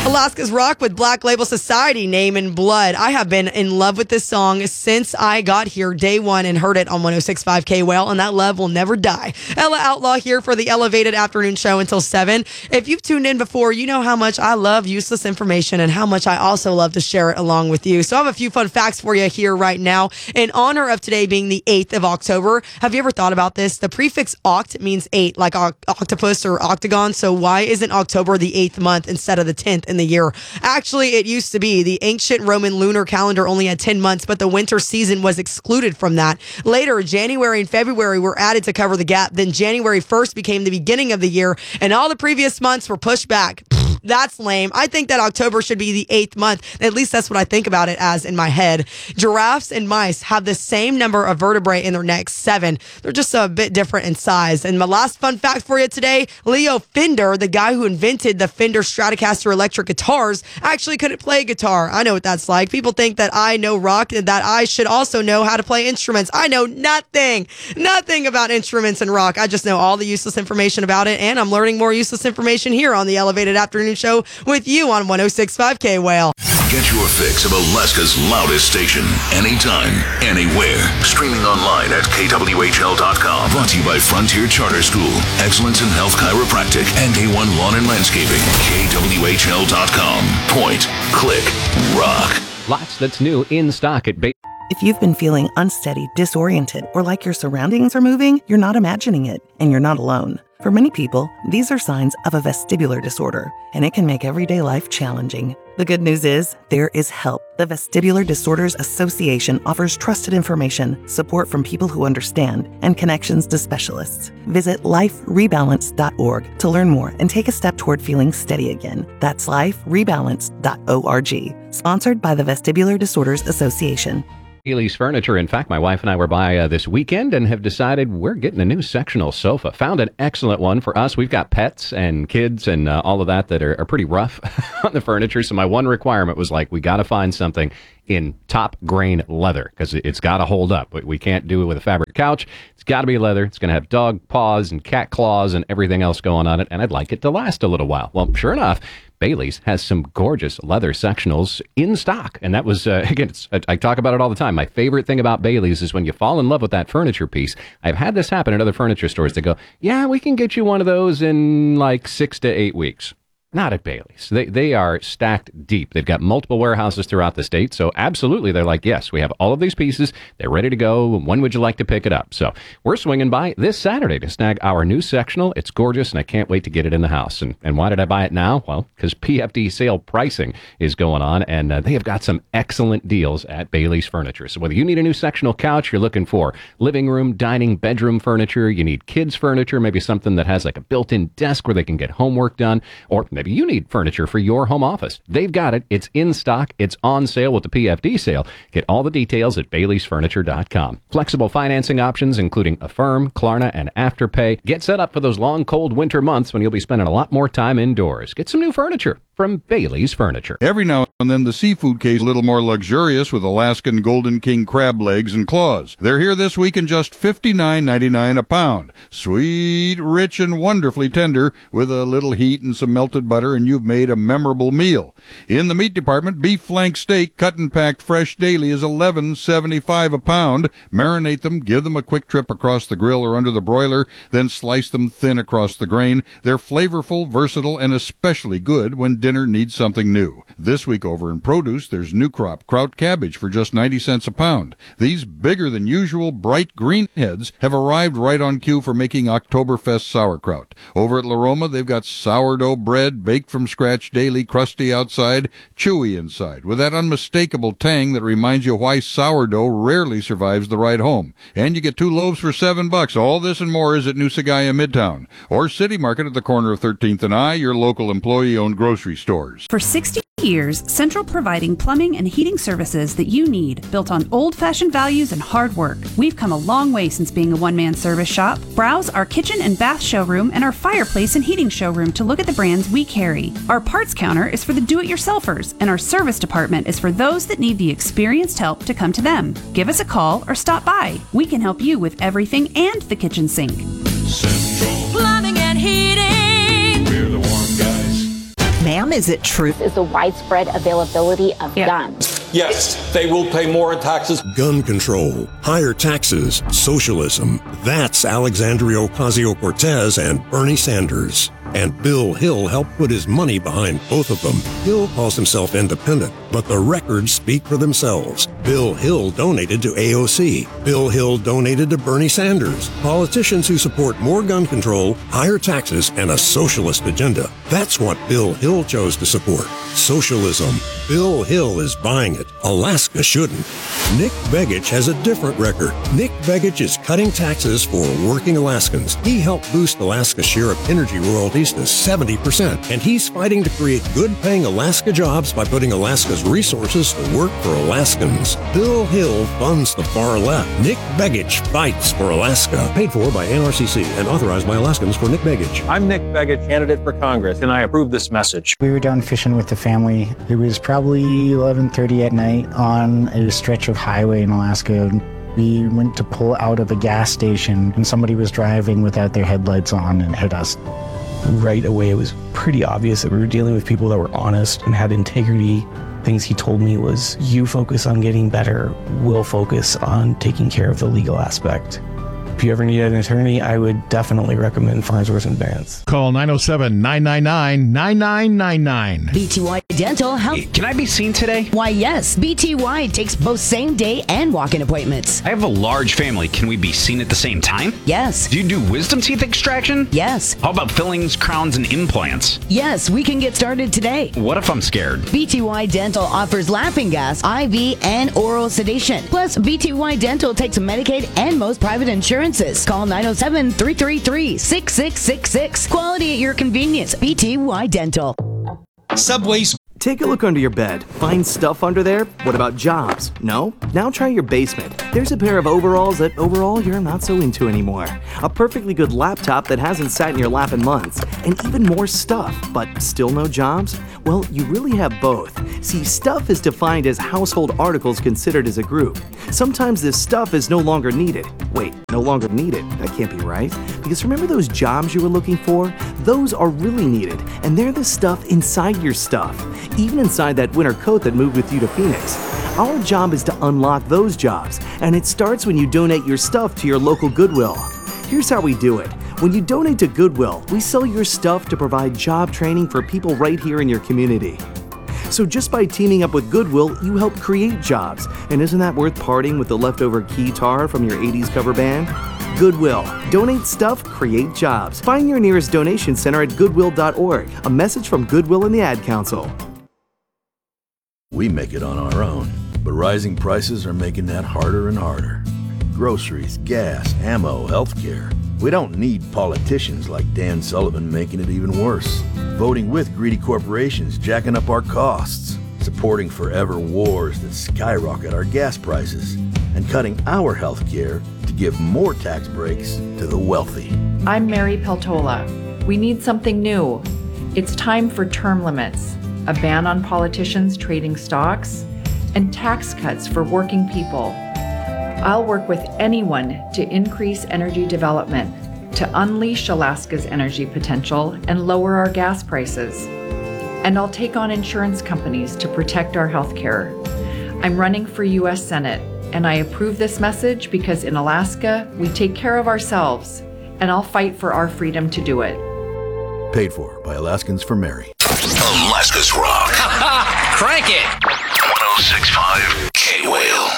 Alaska's Rock with Black Label Society, Name in Blood. I have been in love with this song since I got here day one and heard it on 106.5 K-Well, and that love will never die. Ella Outlaw here for the Elevated Afternoon Show until 7. If you've tuned in before, you know how much I love useless information and how much I also love to share it along with you. So I have a few fun facts for you here right now. In honor of today being the 8th of October, have you ever thought about this? The prefix oct means 8, like octopus or octagon. So why isn't October the 8th month instead of the 10th in the year? Actually, it used to be. The ancient Roman lunar calendar only had 10 months, but the winter season was excluded from that. Later, January and February were added to cover the gap. Then January 1st became the beginning of the year, and all the previous months were pushed back. That's lame. I think that October should be the 8th month. At least that's what I think about it as in my head. Giraffes and mice have the same number of vertebrae in their necks, 7. They're just a bit different in size. And my last fun fact for you today, Leo Fender, the guy who invented the Fender Stratocaster electric guitars, actually couldn't play guitar. I know what that's like. People think that I know rock and that I should also know how to play instruments. I know nothing about instruments and rock. I just know all the useless information about it, and I'm learning more useless information here on the Elevated Afternoon Show with you on 106.5 K-Well. Get your fix of Alaska's loudest station anytime, anywhere. Streaming online at kwhl.com. Brought to you by Frontier Charter School, Excellence in Health Chiropractic, and A1 Lawn and Landscaping. kwhl.com. Point, click, rock. Lots that's new in stock at Bay. If you've been feeling unsteady, disoriented, or like your surroundings are moving, you're not imagining it, and you're not alone. For many people, these are signs of a vestibular disorder, and it can make everyday life challenging. The good news is, there is help. The Vestibular Disorders Association offers trusted information, support from people who understand, and connections to specialists. Visit liferebalance.org to learn more and take a step toward feeling steady again. That's liferebalance.org. Sponsored by the Vestibular Disorders Association. Bailey's Furniture. In fact, my wife and I were by this weekend and have decided we're getting a new sectional sofa. Found an excellent one for us. We've got pets and kids and all of that are pretty rough on the furniture. So my one requirement was like, we got to find something in top grain leather because it's got to hold up. We can't do it with a fabric couch. It's got to be leather. It's going to have dog paws and cat claws and everything else going on it. And I'd like it to last a little while. Well, sure enough, Bailey's has some gorgeous leather sectionals in stock. And that was, again, I talk about it all the time. My favorite thing about Bailey's is when you fall in love with that furniture piece. I've had this happen at other furniture stores. They go, yeah, we can get you one of those in like 6 to 8 weeks. Not at Bailey's. They are stacked deep. They've got multiple warehouses throughout the state. So absolutely, they're like, yes, we have all of these pieces. They're ready to go. When would you like to pick it up? So we're swinging by this Saturday to snag our new sectional. It's gorgeous, and I can't wait to get it in the house. And why did I buy it now? Well, because PFD sale pricing is going on, and they have got some excellent deals at Bailey's Furniture. So whether you need a new sectional couch, you're looking for living room, dining, bedroom furniture, you need kids furniture, maybe something that has like a built-in desk where they can get homework done, or maybe you need furniture for your home office. They've got it. It's in stock. It's on sale with the PFD sale. Get all the details at baileysfurniture.com. Flexible financing options, including Affirm, Klarna, and Afterpay. Get set up for those long, cold winter months when you'll be spending a lot more time indoors. Get some new furniture from Bailey's Furniture. Every now and then, the seafood case is a little more luxurious with Alaskan Golden King crab legs and claws. They're here this week in just $59.99 a pound. Sweet, rich, and wonderfully tender with a little heat and some melted butter, and you've made a memorable meal. In the meat department, beef flank steak, cut and packed fresh daily, is $11.75 a pound. Marinate them, give them a quick trip across the grill or under the broiler, then slice them thin across the grain. They're flavorful, versatile, and especially good when dinner needs something new. This week over in produce, there's new crop kraut cabbage for just 90 cents a pound. These bigger than usual bright green heads have arrived right on cue for making Oktoberfest sauerkraut. Over at La Roma, they've got sourdough bread, baked from scratch daily, crusty outside, chewy inside, with that unmistakable tang that reminds you why sourdough rarely survives the ride home. And you get 2 loaves for $7. All this and more is at New Sagaya Midtown, or City Market at the corner of 13th and I, your local employee-owned grocery stores. For 60 years, Central providing plumbing and heating services that you need, built on old-fashioned values and hard work. We've come a long way since being a one-man service shop. Browse our kitchen and bath showroom and our fireplace and heating showroom to look at the brands we carry. Our parts counter is for the do-it-yourselfers, and our service department is for those that need the experienced help to come to them. Give us a call or stop by. We can help you with everything and the kitchen sink. Central Plumbing and Heating. We're the warm guys. Ma'am, Mom, is it true? Is the widespread availability of guns. Yes, they will pay more in taxes. Gun control, higher taxes, socialism. That's Alexandria Ocasio-Cortez and Bernie Sanders. And Bill Hill helped put his money behind both of them. Hill calls himself independent, but the records speak for themselves. Bill Hill donated to AOC. Bill Hill donated to Bernie Sanders. Politicians who support more gun control, higher taxes, and a socialist agenda. That's what Bill Hill chose to support. Socialism. Bill Hill is buying it. Alaska shouldn't. Nick Begich has a different record. Nick Begich is cutting taxes for working Alaskans. He helped boost Alaska's share of energy royalties to 70%, and he's fighting to create good-paying Alaska jobs by putting Alaska's resources to work for Alaskans. Bill Hill funds the far left. Nick Begich fights for Alaska. Paid for by NRCC and authorized by Alaskans for Nick Begich. I'm Nick Begich, candidate for Congress, and I approve this message. We were down fishing with the family. It was probably 11:30 at night on a stretch of highway in Alaska. We went to pull out of a gas station, and somebody was driving without their headlights on and hit us. Right away, it was pretty obvious that we were dealing with people that were honest and had integrity. Things he told me was, you focus on getting better, we'll focus on taking care of the legal aspect. If you ever need an attorney, I would definitely recommend Farnsworth and Vance. Call 907-999-9999. BTY Dental Health. Can I be seen today? Why, yes. BTY takes both same-day and walk-in appointments. I have a large family. Can we be seen at the same time? Yes. Do you do wisdom teeth extraction? Yes. How about fillings, crowns, and implants? Yes, we can get started today. What if I'm scared? BTY Dental offers laughing gas, IV, and oral sedation. Plus, BTY Dental takes Medicaid and most private insurance. Call 907-333-6666. Quality at your convenience. BTY Dental. Subway's. Take a look under your bed. Find stuff under there? What about jobs? No? Now try your basement. There's a pair of overalls that overall you're not so into anymore. A perfectly good laptop that hasn't sat in your lap in months. And even more stuff, but still no jobs? Well, you really have both. See, stuff is defined as household articles considered as a group. Sometimes this stuff is no longer needed. Wait, no longer needed? That can't be right. Because remember those jobs you were looking for? Those are really needed, and they're the stuff inside your stuff. Even inside that winter coat that moved with you to Phoenix. Our job is to unlock those jobs, and it starts when you donate your stuff to your local Goodwill. Here's how we do it. When you donate to Goodwill, we sell your stuff to provide job training for people right here in your community. So just by teaming up with Goodwill, you help create jobs. And isn't that worth parting with the leftover keytar from your 80s cover band? Goodwill. Donate stuff, create jobs. Find your nearest donation center at goodwill.org. A message from Goodwill and the Ad Council. We make it on our own, but rising prices are making that harder and harder. Groceries, gas, ammo, healthcare. We don't need politicians like Dan Sullivan making it even worse. Voting with greedy corporations jacking up our costs. Supporting forever wars that skyrocket our gas prices. And cutting our healthcare to give more tax breaks to the wealthy. I'm Mary Peltola. We need something new. It's time for term limits, a ban on politicians trading stocks, and tax cuts for working people. I'll work with anyone to increase energy development, to unleash Alaska's energy potential and lower our gas prices. And I'll take on insurance companies to protect our health care. I'm running for U.S. Senate, and I approve this message because in Alaska, we take care of ourselves, and I'll fight for our freedom to do it. Paid for by Alaskans for Mary. Alaska's Rock. Crank it! 106.5 K-Whale.